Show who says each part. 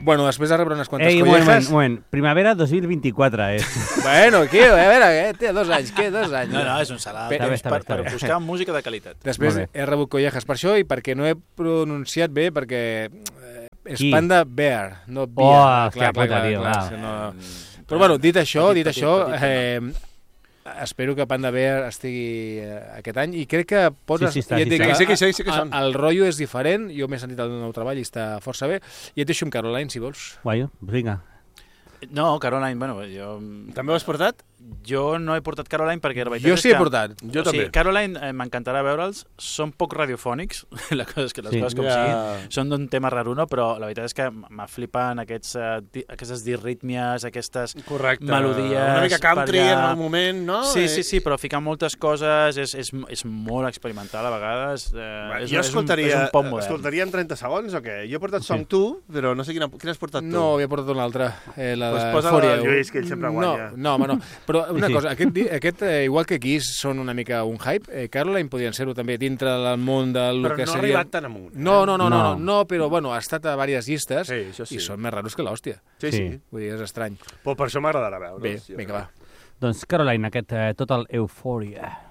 Speaker 1: Bueno, després de rebre unes quantes
Speaker 2: Ei,
Speaker 1: collejas...
Speaker 2: moment. Primavera 2024 és.
Speaker 1: Bueno, què? A veure, té 2 anys, què? 2 anys.
Speaker 3: No, és un salat.
Speaker 2: Està
Speaker 3: Per
Speaker 2: bé.
Speaker 3: buscar música de qualitat.
Speaker 1: Després he rebut collejas per això i perquè no he pronunciat bé, perquè és Panda Bear, no Bear.
Speaker 2: Hòstia, puta, tio.
Speaker 1: Però bueno, dit això, espero que Panda Bear estigui aquest any i crec que pots...
Speaker 2: Sí,
Speaker 1: ja et dic,
Speaker 4: sí que són.
Speaker 1: el rotllo és diferent, jo m'he sentit el nou treball i està força bé, i et deixo amb Caroline, si vols.
Speaker 2: Guaio, vinga.
Speaker 3: No, Caroline, bueno, jo...
Speaker 4: També ho has portat?
Speaker 3: Jo no he portat Caroline perquè la veritat
Speaker 1: Jo
Speaker 3: és
Speaker 1: sí
Speaker 3: que...
Speaker 1: he portat.
Speaker 4: Jo també.
Speaker 3: Caroline m'encantarà veure'ls, són poc radiofònics, les coses com siguin, són d'un tema raruno, però la veritat és que m'aflipen aquestes dirítmies, aquestes melodies...
Speaker 4: Una mica country en el moment, no?
Speaker 3: Sí, però ficar moltes coses, és molt experimental a vegades,
Speaker 4: jo
Speaker 3: és un pop modern.
Speaker 4: escoltaria en 30 segons o què? Jo he portat Song 2, però no sé quina has portat tu.
Speaker 1: No, havia portat una altra, la
Speaker 4: pues
Speaker 1: de
Speaker 4: posa
Speaker 1: Euphoria.
Speaker 4: el Lluís, que ell sempre guanya.
Speaker 1: No, home, no. Però una cosa, aquest igual que Kiss són una mica un hype, Caroline podien ser-ho també dintre del món del
Speaker 4: però
Speaker 1: que
Speaker 4: no
Speaker 1: seria...
Speaker 4: ha arribat tan amunt.
Speaker 1: No, però bueno, ha estat a diverses llistes
Speaker 4: i
Speaker 1: són més raros que l'hòstia.
Speaker 4: Sí.
Speaker 1: Vull dir, és estrany.
Speaker 4: Però per això m'agradarà veure.
Speaker 1: Bé, vinga, va.
Speaker 2: Doncs Caroline, aquest Total Euphoria.